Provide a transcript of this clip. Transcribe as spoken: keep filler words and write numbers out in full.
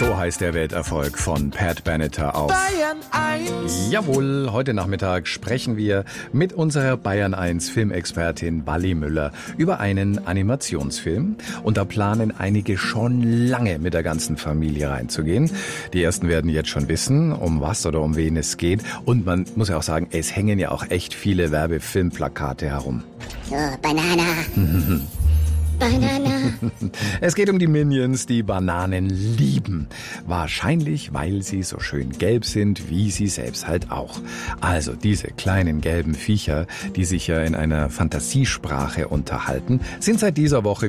So heißt der Welterfolg von Pat Benatar auf Bayern eins. Jawohl, heute Nachmittag sprechen wir mit unserer Bayern eins Filmexpertin Wally Müller über einen Animationsfilm. Und da planen einige schon lange mit der ganzen Familie reinzugehen. Die ersten werden jetzt schon wissen, um was oder um wen es geht. Und man muss ja auch sagen, es hängen ja auch echt viele Werbefilmplakate herum. So, Banana. Banana. Es geht um die Minions, die Bananen lieben. Wahrscheinlich, weil sie so schön gelb sind, wie sie selbst halt auch. Also diese kleinen gelben Viecher, die sich ja in einer Fantasiesprache unterhalten, sind seit dieser Woche